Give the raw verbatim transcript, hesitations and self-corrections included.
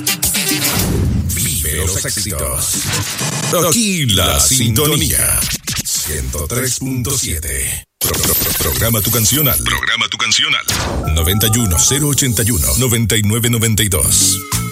Vive los éxitos. Aquí la sintonía. ciento tres punto siete. Pro, pro, pro, programa tu canción al. Programa tu canción al. noventa y uno, cero ochenta y uno, noventa y nueve noventa y dos.